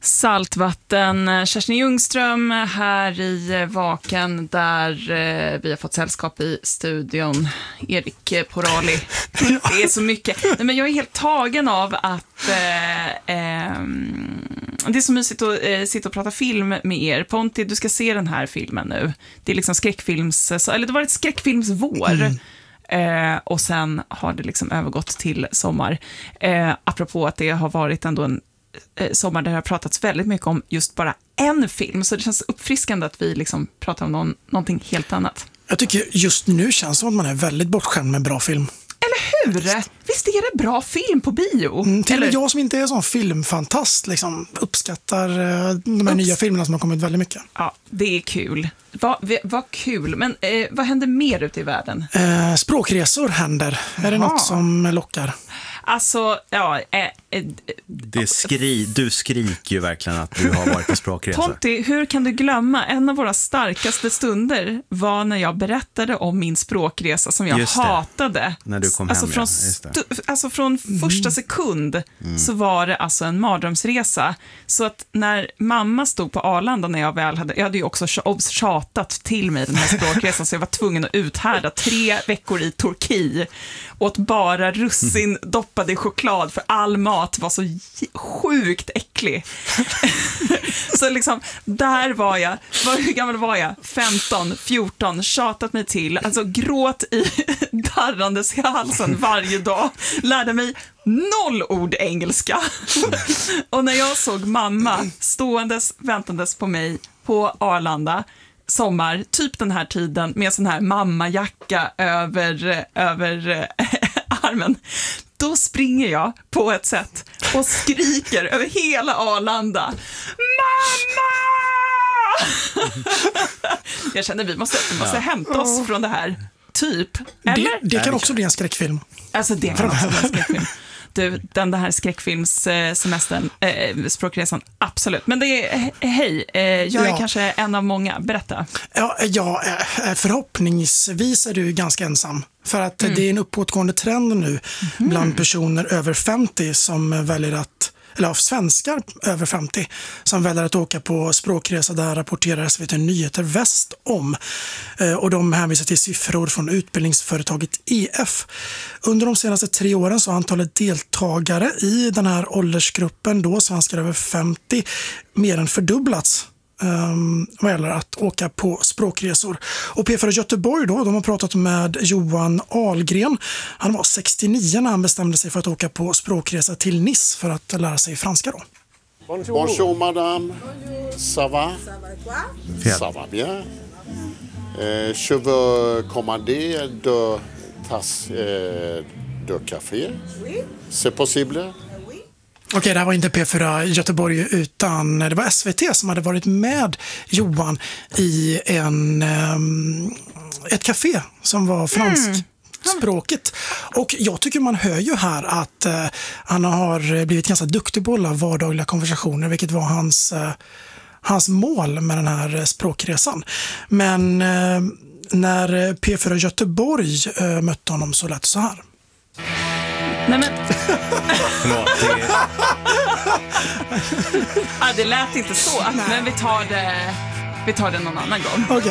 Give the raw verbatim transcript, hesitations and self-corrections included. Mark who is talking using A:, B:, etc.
A: Saltvatten, Kerstin Ljungström här i Vaken där eh, vi har fått sällskap i studion. Erik Porali. Det är så mycket. Nej, men jag är helt tagen av att eh, eh, det är så mysigt att eh, sitta och prata film med er. Ponti, du ska se den här filmen nu. Det är liksom skräckfilms, eller det var ett skräckfilmsvår. Mm. Eh, och sen har det liksom övergått till sommar. Eh, apropå att det har varit ändå en sommar där det har pratats väldigt mycket om just bara en film, så det känns uppfriskande att vi liksom pratar om någon, någonting helt annat.
B: Jag tycker just nu känns som att man är väldigt bortskämd med bra film.
A: Eller hur? Visst är det bra film på bio?
B: Mm, till och
A: med
B: jag som inte är sån filmfantast liksom, uppskattar uh, de här Upps. nya filmerna som har kommit väldigt mycket.
A: Ja, det är kul. Vad va kul. Men eh, vad händer mer ute i världen?
B: Eh, språkresor händer. Är det något som lockar?
A: Alltså, ja... Eh, eh,
C: det skri, du skriker ju verkligen att du har varit på språkresa.
A: Ponti, hur kan du glömma? En av våra starkaste stunder var när jag berättade om min språkresa som jag hatade.
C: När du kom
A: alltså
C: hem,
A: från,
C: ja.
A: stu, alltså från första sekund mm. så var det alltså en mardrömsresa. Så att när mamma stod på Arlanda när jag väl hade... Jag hade ju också tjatat till mig den här språkresan så jag var tvungen att uthärda tre veckor i Turkiet åt bara russin doppade i choklad för all mat var så sjukt äcklig. Så liksom, där var jag, var, hur gammal var jag? femton, fjorton, tjatat mig till, alltså gråt i darrandes i halsen varje dag, lärde mig noll ord engelska. Och när jag såg mamma ståendes, väntandes på mig på Arlanda, sommar, typ den här tiden, med sån här mammajacka över, över armen, då springer jag på ett sätt och skriker över hela Arlanda. Mamma! Jag känner vi måste, vi måste ja. hämta oss från det här. Typ. Eller?
B: Det, det kan också bli en skräckfilm.
A: Alltså det kan också bli en skräckfilm. Du, den där skräckfilmssemestern, eh, språkresan, absolut. Men det är, hej, eh, jag är ja. kanske en av många. Berätta.
B: Ja, ja, förhoppningsvis är du ganska ensam. För att mm. det är en uppåtgående trend nu mm. bland personer över femtio som väljer att, eller av svenskar över femtio som väljer att åka på språkresa. Där rapporterar S V T Nyheter Väst om. Och de hänvisar till siffror från utbildningsföretaget E F. Under de senaste tre åren så har antalet deltagare i den här åldersgruppen, då svenskar över femtio, mer än fördubblats. Um, vad gäller att åka på språkresor. Och P fyra Göteborg då, de har pratat med Johan Ahlgren. Han var sextionio när han bestämde sig för att åka på språkresa till Nice för att lära sig franska då.
D: Bonjour, Bonjour madame. Bonjour. Ça va? Ça va quoi? Ça va bien. Euh, je veux commander deux tasses euh, de café. Oui. C'est possible?
B: Okej, det här var inte P fyra Göteborg utan det var S V T som hade varit med Johan i en, um, ett café som var franskspråkigt. Mm. Och jag tycker man hör ju här att uh, han har blivit ganska duktig på alla vardagliga konversationer, vilket var hans, uh, hans mål med den här språkresan. Men uh, när P fyra Göteborg uh, mötte honom så lät det så här.
A: Nej men... Förlåt, det... ja, det lät inte så. Nej. Men vi tar det, vi tar det någon annan gång.
B: Okej.